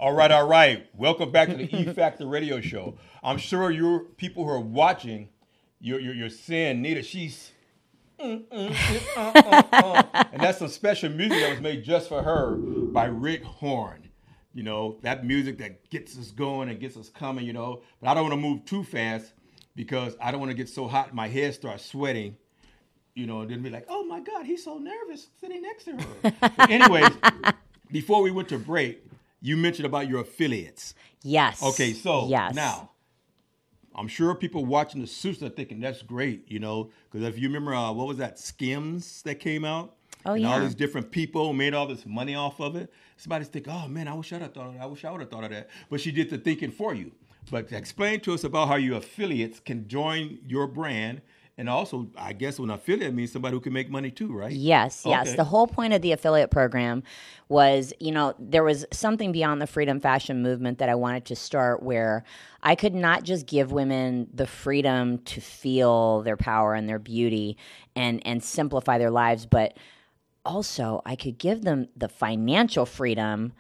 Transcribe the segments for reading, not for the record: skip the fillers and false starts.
All right, all right. Welcome back to the E Factor Radio Show. I'm sure your people who are watching, you're seeing Nita. She's and that's some special music that was made just for her by Rick Horn. You know, that music that gets us going and gets us coming. You know, but I don't want to move too fast because I don't want to get so hot my head starts sweating. You know, and then be like, oh my God, he's so nervous sitting next to her. But anyways, before we went to break, you mentioned about your affiliates. Yes. Okay, so yes. Now, I'm sure people watching the suits are thinking that's great, you know, because if you remember, what was that, Skims that came out? Oh, and yeah. all these different people made all this money off of it. Somebody's thinking, oh, man, I wish I'd have thought of that. I wish I would have thought of that. But she did the thinking for you. But explain to us about how your affiliates can join your brand. And also, I guess an affiliate means somebody who can make money too, right? Yes, Okay. yes. The whole point of the affiliate program was, you know, there was something beyond the freedom fashion movement that I wanted to start where I could not just give women the freedom to feel their power and their beauty and simplify their lives, but also I could give them the financial freedom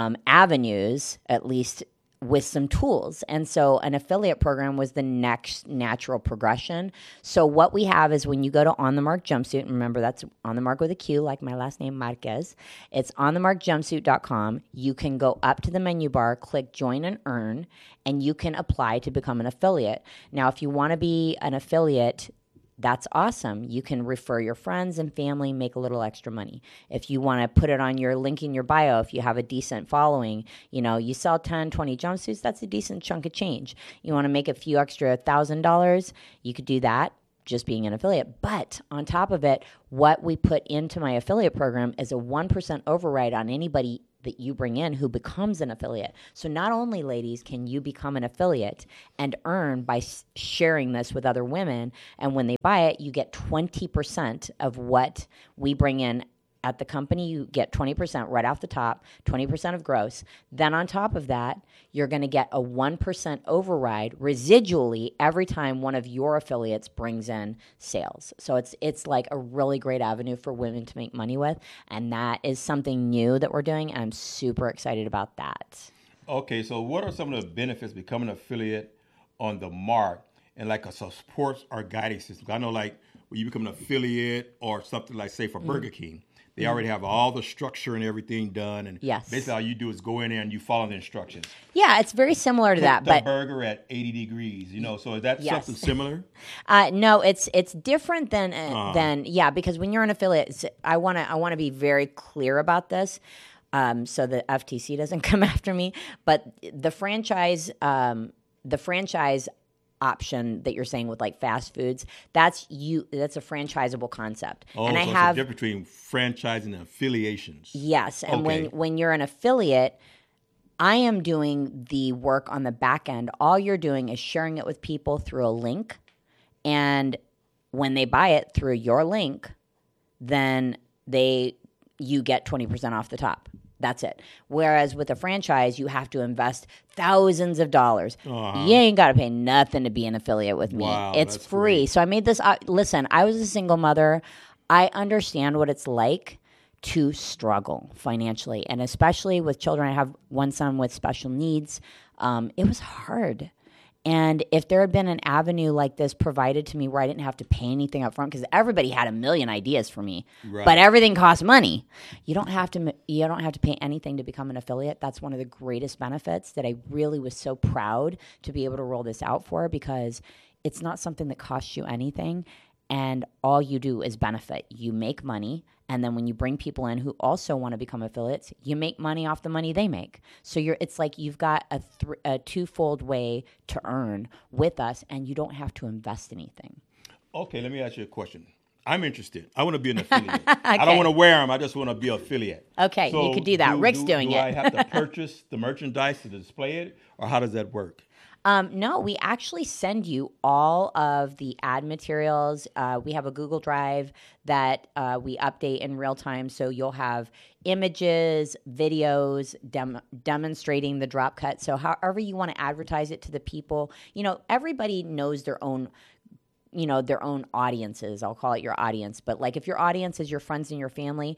avenues, at least with some tools. And so an affiliate program was the next natural progression. So what we have is when you go to On The Mark Jumpsuit, and remember that's On The Mark with a Q, like my last name, Marquez. It's onthemarkjumpsuit.com. You can go up to the menu bar, click Join and Earn, and you can apply to become an affiliate. Now, if you want to be an affiliate, that's awesome. You can refer your friends and family, make a little extra money. If you want to put it on your link in your bio, if you have a decent following, you know, you sell 10, 20 jumpsuits, that's a decent chunk of change. You want to make a few extra $1,000, you could do that just being an affiliate. But on top of it, what we put into my affiliate program is a 1% override on anybody that you bring in who becomes an affiliate. So not only, ladies, can you become an affiliate and earn by sharing this with other women, and when they buy it, you get 20% of what we bring in at the company. You get 20% right off the top, 20% of gross. Then on top of that, you're going to get a 1% override residually every time one of your affiliates brings in sales. So it's like a really great avenue for women to make money with, and that is something new that we're doing, and I'm super excited about that. Okay, so what are some of the benefits of becoming an affiliate on the mark and like a support or guiding system? I know like when you become an affiliate or something like, say, for Burger King, they already have all the structure and everything done. And yes. Basically all you do is go in there and you follow the instructions. Yeah, it's very similar to that. The but burger at 80 degrees, you know, so is that yes. something similar? No, it's different than because when you're an affiliate, I want to be very clear about this. So the FTC doesn't come after me, but the franchise option that you're saying with like fast foods, that's a franchisable concept. Oh, and so I it's have a difference between franchising and affiliations. Yes, and okay. when you're an affiliate, I am doing the work on the back end. All you're doing is sharing it with people through a link, and when they buy it through your link, then you get 20% off the top. That's it. Whereas with a franchise, you have to invest thousands of dollars. Uh-huh. You ain't got to pay nothing to be an affiliate with me. Wow, it's free. Great. So I made this. Listen, I was a single mother. I understand what it's like to struggle financially. And especially with children, I have one son with special needs. It was hard. And if there had been an avenue like this provided to me where I didn't have to pay anything up front, because everybody had a million ideas for me, right. But everything costs money. You don't have to pay anything to become an affiliate. That's one of the greatest benefits that I really was so proud to be able to roll this out for, because it's not something that costs you anything, and all you do is benefit. You make money, and then when you bring people in who also want to become affiliates, you make money off the money they make. So it's like you've got a twofold way to earn with us, and you don't have to invest anything. Okay, let me ask you a question. I'm interested. I want to be an affiliate. Okay. I don't want to wear them. I just want to be an affiliate. Okay, so you could do that. Rick's doing it. Do I have to purchase the merchandise to display it, or how does that work? No, we actually send you all of the ad materials. We have a Google Drive that we update in real time, so you'll have images, videos demonstrating the drop cut. So however you want to advertise it to the people, you know, everybody knows their own their own audiences. I'll call it your audience. But like if your audience is your friends and your family,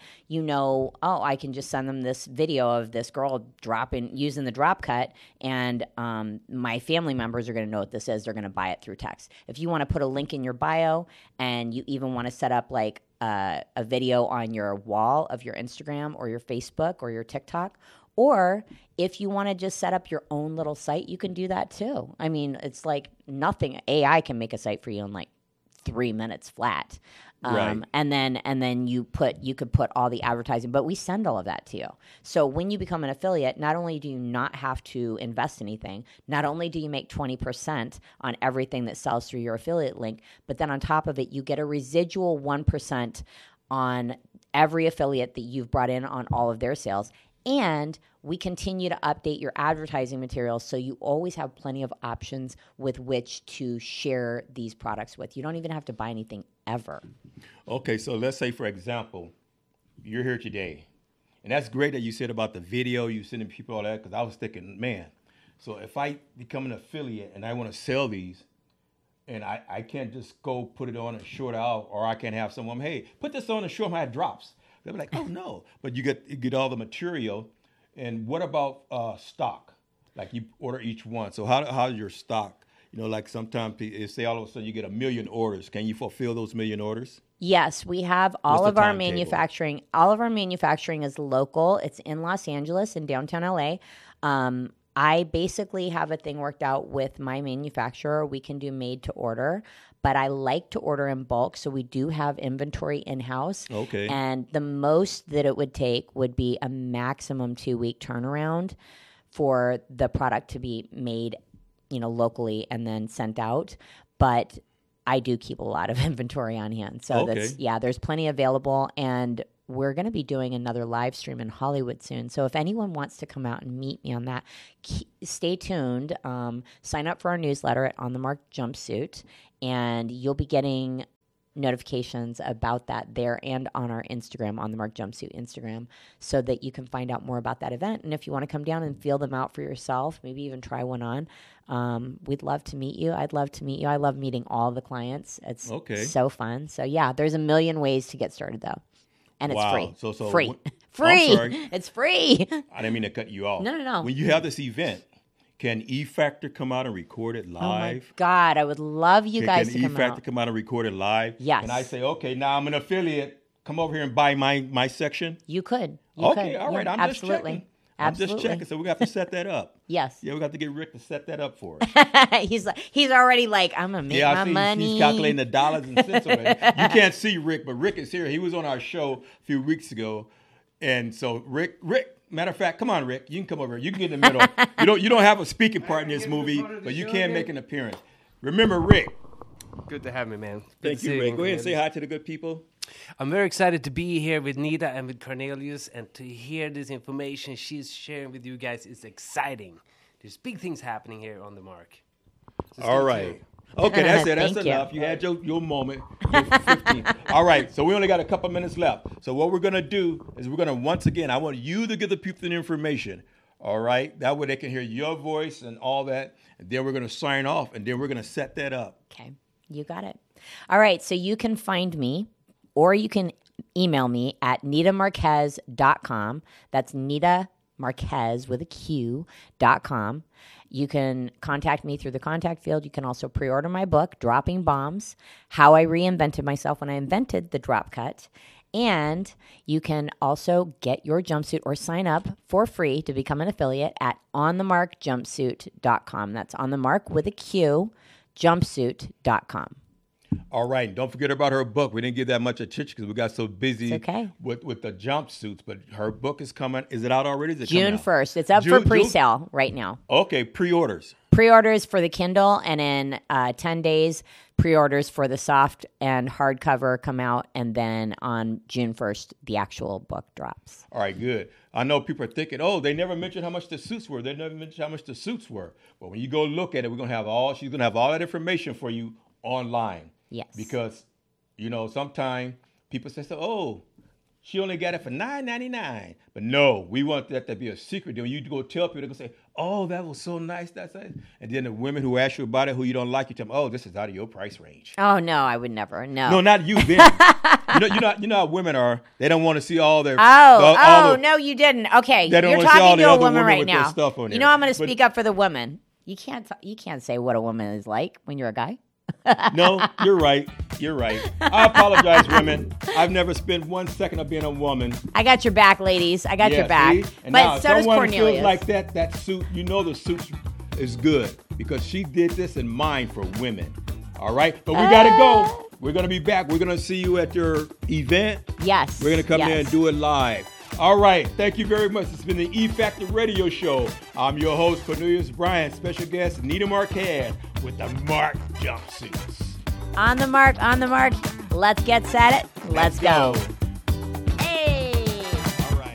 I can just send them this video of this girl using the drop cut, and my family members are going to know what this is. They're going to buy it through text. If you want to put a link in your bio, and you even want to set up like a video on your wall of your Instagram or your Facebook or your TikTok, or if you want to just set up your own little site, you can do that too. I mean, it's like nothing. AI can make a site for you in like 3 minutes flat. Right. And then you could put all the advertising, but we send all of that to you. So when you become an affiliate, not only do you not have to invest anything, not only do you make 20% on everything that sells through your affiliate link, but then on top of it, you get a residual 1% on every affiliate that you've brought in on all of their sales. And we continue to update your advertising materials, so you always have plenty of options with which to share these products with. You don't even have to buy anything ever. Okay, so let's say, for example, you're here today. And that's great that you said about the video, you sending people all that, because I was thinking, man, so if I become an affiliate and I want to sell these, and I can't just go put it on and short out, or I can't have someone, hey, put this on and show them how it drops. They'll be like, oh, no. But you get all the material. And what about stock? Like you order each one. So how's your stock? Like sometimes say all of a sudden you get 1 million orders. Can you fulfill those 1 million orders? Yes, we have all of our manufacturing. All of our manufacturing is local. It's in Los Angeles, in downtown LA. I basically have a thing worked out with my manufacturer. We can do made to order, but I like to order in bulk, so we do have inventory in-house. Okay. And the most that it would take would be a maximum 2-week turnaround for the product to be made, locally and then sent out. But I do keep a lot of inventory on hand. So there's plenty available, and we're going to be doing another live stream in Hollywood soon. So if anyone wants to come out and meet me on that, stay tuned. Sign up for our newsletter at On the Mark Jumpsuit, and you'll be getting notifications about that there and on our Instagram, On the Mark Jumpsuit Instagram, so that you can find out more about that event. And if you want to come down and feel them out for yourself, maybe even try one on, we'd love to meet you. I'd love to meet you. I love meeting all the clients. It's so fun. So yeah, there's a million ways to get started though. And it's free. So free. I'm sorry. It's free. I didn't mean to cut you off. No. When you have this event, can E-Factor come out and record it live? Oh my God, I would love you guys to come out. Can E-Factor come out and record it live? Yes. And I say, okay, now I'm an affiliate. Come over here and buy my section. You could. All right. I'm absolutely. just checking. I'm just checking. So we have to set that up. Yes. Yeah, we got to get Rick to set that up for us. he's already like, I'm gonna make my money. He's calculating the dollars and cents already. You can't see Rick, but Rick is here. He was on our show a few weeks ago, and so Rick. Matter of fact, come on, Rick. You can come over here. You can get in the middle. You don't have a speaking part in this movie, but you can make an appearance. Remember, Rick. Good to have me, man. Thank you, Rick. Go ahead and say hi to the good people. I'm very excited to be here with Nita and with Cornelius, and to hear this information she's sharing with you guys is exciting. There's big things happening here on the Mark. So all right. Okay, that's it. That's enough. You had your moment. 15. All right, so we only got a couple minutes left. So what we're going to do is once again, I want you to give the people the information. All right? That way they can hear your voice and all that. And then we're going to sign off, and then we're going to set that up. Okay, you got it. All right, so you can find me, or you can email me at nitamarquez.com. That's Nita Marquez with a Q.com. You can contact me through the contact field. You can also pre-order my book, Dropping Bombs, How I Reinvented Myself When I Invented the Drop Cut. And you can also get your jumpsuit or sign up for free to become an affiliate at onthemarkjumpsuit.com. That's on the mark with a Q, jumpsuit.com. All right. Don't forget about her book. We didn't give that much attention because we got so busy with the jumpsuits. But her book is coming. Is it out already? Is it June 1st. It's up for pre-sale right now. Okay. Pre-orders. Pre-orders for the Kindle, and in 10 days, pre-orders for the soft and hardcover come out, and then on June 1st, the actual book drops. All right, good. I know people are thinking, they never mentioned how much the suits were. They never mentioned how much the suits were. But when you go look at it, she's going to have all that information for you online. Yes. Because, sometimes people say, She only got it for $9.99. But no, we want that to be a secret. Then you go tell people, they're going to say, oh, that was so nice. That's nice. And then the women who ask you about it, who you don't like, you tell them, oh, this is out of your price range. Oh, no, I would never. No. No, not you then. you know how women are. They don't want to see all their... No, you didn't. Okay, They don't you're want to see all talking the to a other woman women right with their now. stuff on You there. know I'm going to But- speak up for the woman. You can't say what a woman is like when you're a guy. No, you're right. You're right. I apologize, women. I've never spent 1 second of being a woman. I got your back, ladies. I got your back. See? And now, But if so does someone feels Cornelius. like that suit, you know the suit is good because she did this in mind for women. All right? But we got to go. We're going to be back. We're going to see you at your event. Yes. We're going to come yes. in and do it live. All right. Thank you very much. It's been the E Factor Radio Show. I'm your host, Cornelius Bryant. Special guest, Nita Marquez with the Mark jumpsuits. On the mark. Let's get set it. Let's go. Hey. All right.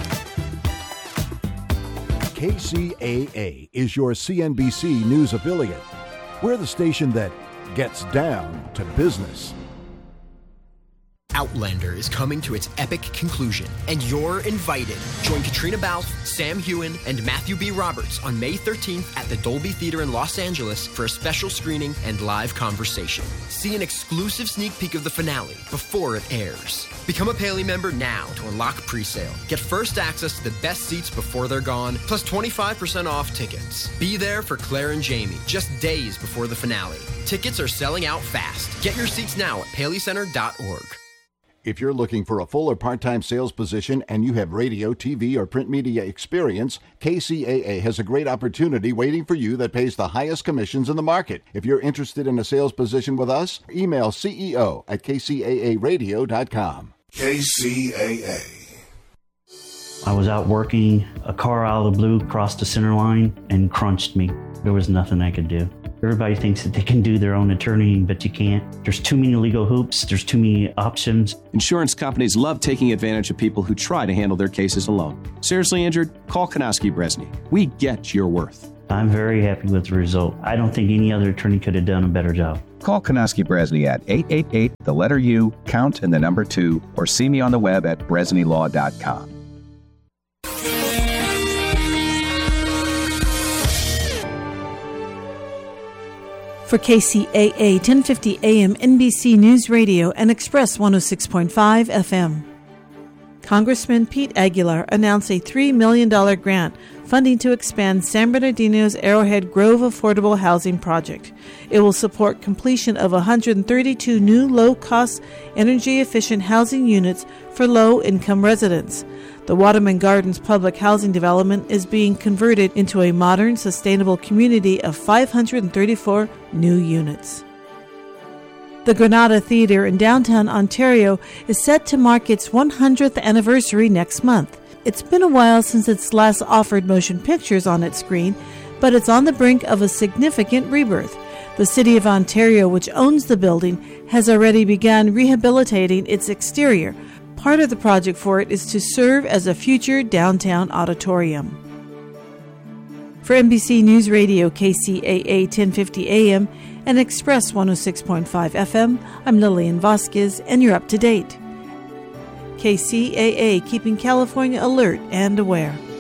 KCAA is your CNBC News affiliate. We're the station that gets down to business. Outlander is coming to its epic conclusion, and you're invited. Join Katrina Balfe, Sam Heughan, and Matthew B. Roberts on May 13th at the Dolby Theater in Los Angeles for a special screening and live conversation. See an exclusive sneak peek of the finale before it airs. Become a Paley member now to unlock presale. Get first access to the best seats before they're gone, plus 25% off tickets. Be there for Claire and Jamie just days before the finale. Tickets are selling out fast. Get your seats now at paleycenter.org. If you're looking for a full or part-time sales position and you have radio, TV, or print media experience, KCAA has a great opportunity waiting for you that pays the highest commissions in the market. If you're interested in a sales position with us, email ceo@kcaaradio.com. KCAA. I was out working, a car out of the blue crossed the center line and crunched me. There was nothing I could do. Everybody thinks that they can do their own attorney, but you can't. There's too many legal hoops. There's too many options. Insurance companies love taking advantage of people who try to handle their cases alone. Seriously injured? Call Konoski Bresney. We get your worth. I'm very happy with the result. I don't think any other attorney could have done a better job. Call Konoski Bresney at 888, the letter U, count and the number 2, or see me on the web at bresneylaw.com. For KCAA 1050 AM NBC News Radio and Express 106.5 FM. Congressman Pete Aguilar announced a $3 million grant funding to expand San Bernardino's Arrowhead Grove Affordable Housing Project. It will support completion of 132 new low-cost, energy-efficient housing units for low-income residents. The Waterman Gardens public housing development is being converted into a modern, sustainable community of 534 new units. The Granada Theatre in downtown Ontario is set to mark its 100th anniversary next month. It's been a while since it's last offered motion pictures on its screen, but it's on the brink of a significant rebirth. The City of Ontario, which owns the building, has already begun rehabilitating its exterior. Part of the project for it is to serve as a future downtown auditorium. For NBC News Radio, KCAA 1050 AM, and Express 106.5 FM, I'm Lillian Vasquez, and you're up to date. KCAA, keeping California alert and aware.